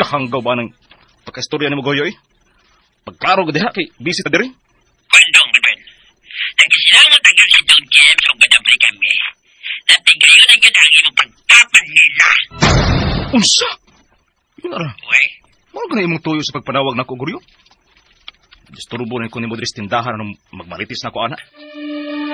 Kahanggaw ba ng pagka-istorya ni mo, Goyo, eh? Pagklaro ko diha kay busy ta diri. Kwentong, Ruben. Nag-islangot ang si Don James kung gadabli kami. Natigayon ang ganda ang imong pagtapan nila. Unsa? Yun ara. Uy, Mao ba na imong tuyo sa pagpanawag nako, Goryo? Disturbo na ko ni mo diri sa tindahan nung magmaritis na ko, ana.